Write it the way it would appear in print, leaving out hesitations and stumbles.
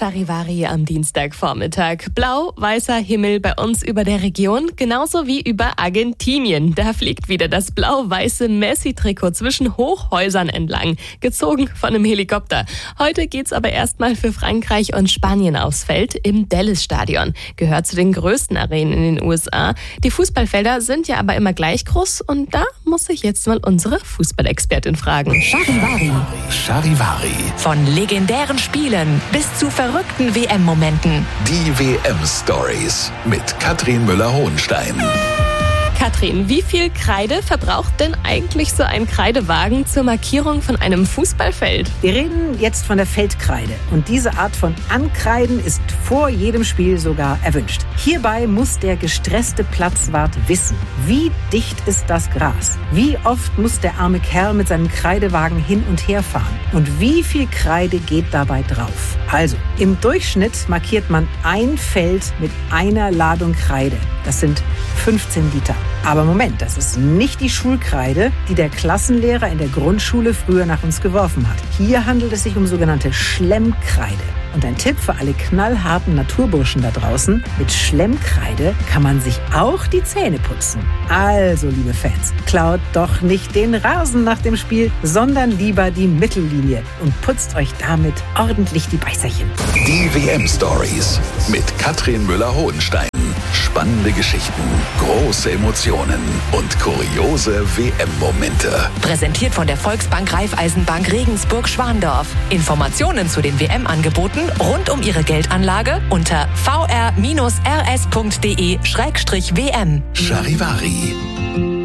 Charivari am Dienstagvormittag. Blau-weißer Himmel bei uns über der Region, genauso wie über Argentinien. Da fliegt wieder das blau-weiße Messi-Trikot zwischen Hochhäusern entlang, gezogen von einem Helikopter. Heute geht's aber erstmal für Frankreich und Spanien aufs Feld im Dallas-Stadion. Gehört zu den größten Arenen in den USA. Die Fußballfelder sind ja aber immer gleich groß und da muss ich jetzt mal unsere Fußballexpertin fragen. Charivari. Von legendären Spielen bis zu verrückten WM-Momenten. Die WM-Stories mit Katrin Müller-Hohenstein. Katrin, wie viel Kreide verbraucht denn eigentlich so ein Kreidewagen zur Markierung von einem Fußballfeld? Wir reden jetzt von der Feldkreide und diese Art von Ankreiden ist vor jedem Spiel sogar erwünscht. Hierbei muss der gestresste Platzwart wissen, wie dicht ist das Gras, wie oft muss der arme Kerl mit seinem Kreidewagen hin und her fahren und wie viel Kreide geht dabei drauf. Also, im Durchschnitt markiert man ein Feld mit einer Ladung Kreide. Das sind 15 Liter. Aber Moment, das ist nicht die Schulkreide, die der Klassenlehrer in der Grundschule früher nach uns geworfen hat. Hier handelt es sich um sogenannte Schlemmkreide. Und ein Tipp für alle knallharten Naturburschen da draußen: Mit Schlemmkreide kann man sich auch die Zähne putzen. Also, liebe Fans, klaut doch nicht den Rasen nach dem Spiel, sondern lieber die Mittellinie und putzt euch damit ordentlich die Beißerchen. Die WM-Stories mit Katrin Müller-Hohenstein. Spannende Geschichten, große Emotionen und kuriose WM-Momente. Präsentiert von der Volksbank Raiffeisenbank Regensburg-Schwandorf. Informationen zu den WM-Angeboten rund um Ihre Geldanlage unter vr-rs.de/WM. Charivari.